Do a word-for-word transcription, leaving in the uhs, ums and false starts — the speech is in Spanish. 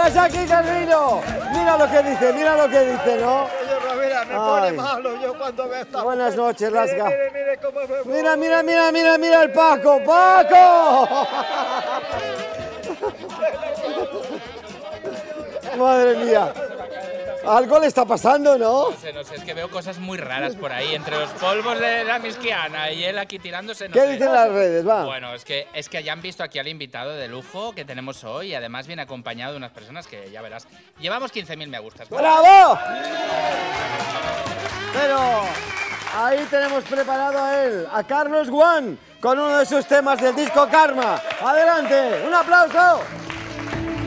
para Jackie Carrillo. Mira lo que dice, mira lo que dice, ¿no? Mira, me pone malo yo cuando veo esta. Buenas noches, Lasca. Mire, mire, mire cómo me... Mira, mira, mira, mira, mira el Paco. ¡Paco! Madre mía. Algo le está pasando, ¿no? No sé, no sé, es que veo cosas muy raras por ahí, entre los polvos de la misquiana y él aquí tirándose, no ¿Qué sé. dicen las redes? Va. Bueno, es que, es que ya han visto aquí al invitado de lujo que tenemos hoy y además viene acompañado de unas personas que ya verás. Llevamos quince mil me gustas. ¡Bravo! Pero ahí tenemos preparado a él, a Carlos One, con uno de sus temas del disco Karma. ¡Adelante! ¡Un aplauso!